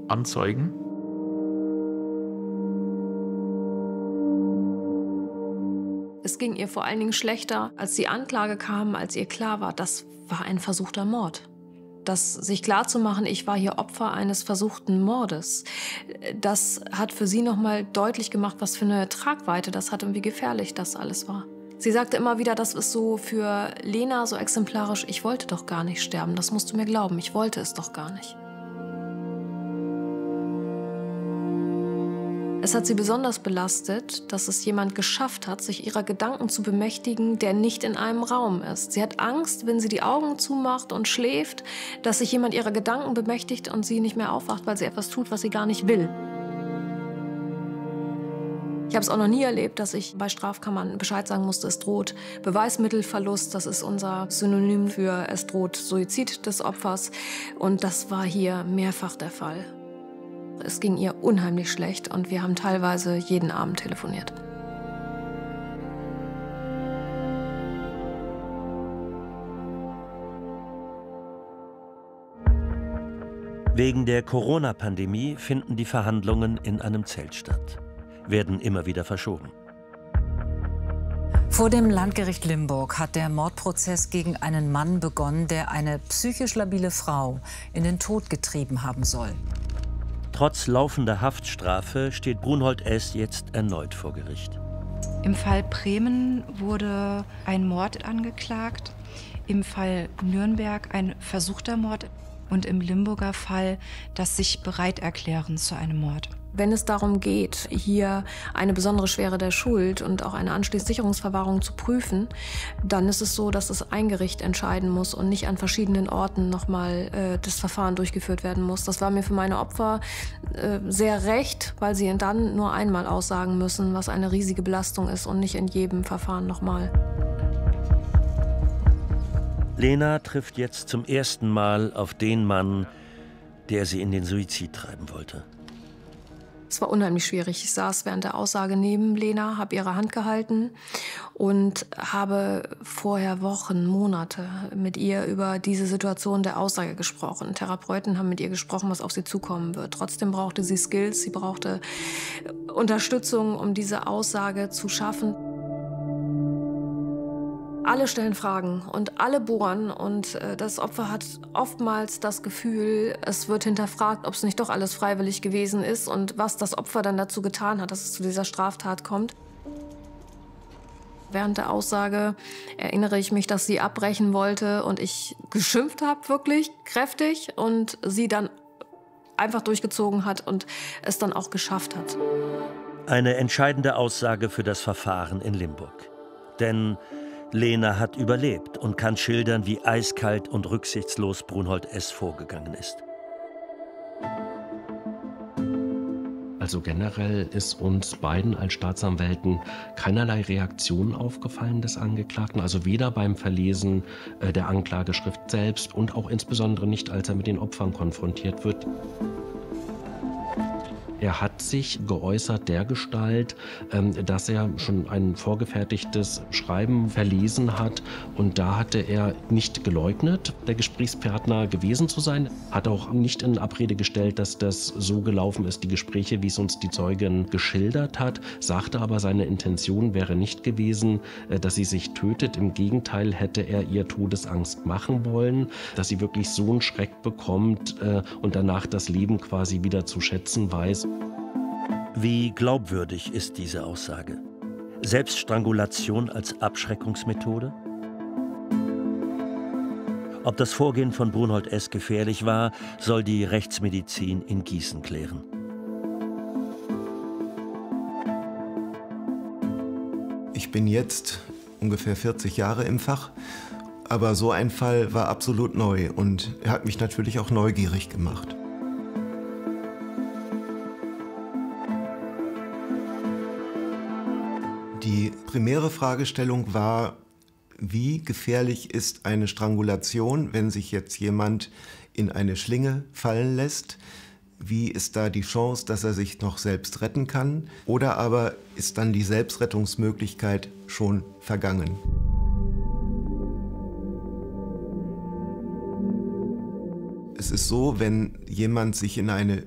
anzeigen? Es ging ihr vor allen Dingen schlechter, als die Anklage kam, als ihr klar war, das war ein versuchter Mord. Das sich klarzumachen, ich war hier Opfer eines versuchten Mordes, das hat für sie noch mal deutlich gemacht, was für eine Tragweite das hat und wie gefährlich das alles war. Sie sagte immer wieder, das ist so für Lena so exemplarisch, ich wollte doch gar nicht sterben, das musst du mir glauben, ich wollte es doch gar nicht. Es hat sie besonders belastet, dass es jemand geschafft hat, sich ihrer Gedanken zu bemächtigen, der nicht in einem Raum ist. Sie hat Angst, wenn sie die Augen zumacht und schläft, dass sich jemand ihrer Gedanken bemächtigt und sie nicht mehr aufwacht, weil sie etwas tut, was sie gar nicht will. Ich habe es auch noch nie erlebt, dass ich bei Strafkammern Bescheid sagen musste, es droht Beweismittelverlust. Das ist unser Synonym für es droht Suizid des Opfers. Und das war hier mehrfach der Fall. Es ging ihr unheimlich schlecht und wir haben teilweise jeden Abend telefoniert. Wegen der Corona-Pandemie finden die Verhandlungen in einem Zelt statt, werden immer wieder verschoben. Vor dem Landgericht Limburg hat der Mordprozess gegen einen Mann begonnen, der eine psychisch labile Frau in den Tod getrieben haben soll. Trotz laufender Haftstrafe steht Brunhold S. jetzt erneut vor Gericht. Im Fall Bremen wurde ein Mord angeklagt, im Fall Nürnberg ein versuchter Mord und im Limburger Fall das sich bereit erklären zu einem Mord. Wenn es darum geht, hier eine besondere Schwere der Schuld und auch eine anschließende Sicherungsverwahrung zu prüfen, dann ist es so, dass es ein Gericht entscheiden muss und nicht an verschiedenen Orten nochmal das Verfahren durchgeführt werden muss. Das war mir für meine Opfer sehr recht, weil sie dann nur einmal aussagen müssen, was eine riesige Belastung ist und nicht in jedem Verfahren nochmal. Lena trifft jetzt zum ersten Mal auf den Mann, der sie in den Suizid treiben wollte. Es war unheimlich schwierig. Ich saß während der Aussage neben Lena, habe ihre Hand gehalten und habe vorher Wochen, Monate mit ihr über diese Situation der Aussage gesprochen. Therapeuten haben mit ihr gesprochen, was auf sie zukommen wird. Trotzdem brauchte sie Skills, sie brauchte Unterstützung, um diese Aussage zu schaffen. Alle stellen Fragen und alle bohren und das Opfer hat oftmals das Gefühl, es wird hinterfragt, ob es nicht doch alles freiwillig gewesen ist und was das Opfer dann dazu getan hat, dass es zu dieser Straftat kommt. Während der Aussage erinnere ich mich, dass sie abbrechen wollte und ich geschimpft habe, wirklich kräftig, und sie dann einfach durchgezogen hat und es dann auch geschafft hat. Eine entscheidende Aussage für das Verfahren in Limburg. Denn Lena hat überlebt und kann schildern, wie eiskalt und rücksichtslos Brunhold S. vorgegangen ist. Also generell ist uns beiden als Staatsanwälten keinerlei Reaktion aufgefallen des Angeklagten. Also weder beim Verlesen der Anklageschrift selbst und auch insbesondere nicht, als er mit den Opfern konfrontiert wird. Er hat sich geäußert dergestalt, dass er schon ein vorgefertigtes Schreiben verlesen hat. Und da hatte er nicht geleugnet, der Gesprächspartner gewesen zu sein. Hat auch nicht in Abrede gestellt, dass das so gelaufen ist, die Gespräche, wie es uns die Zeugin geschildert hat. Sagte aber, seine Intention wäre nicht gewesen, dass sie sich tötet. Im Gegenteil hätte er ihr Todesangst machen wollen, dass sie wirklich so einen Schreck bekommt und danach das Leben quasi wieder zu schätzen weiß. Wie glaubwürdig ist diese Aussage? Selbststrangulation als Abschreckungsmethode? Ob das Vorgehen von Brunhold S. gefährlich war, soll die Rechtsmedizin in Gießen klären. Ich bin jetzt ungefähr 40 Jahre im Fach, aber so ein Fall war absolut neu und er hat mich natürlich auch neugierig gemacht. Die primäre Fragestellung war, wie gefährlich ist eine Strangulation, wenn sich jetzt jemand in eine Schlinge fallen lässt? Wie ist da die Chance, dass er sich noch selbst retten kann? Oder aber ist dann die Selbstrettungsmöglichkeit schon vergangen? Es ist so, wenn jemand sich in eine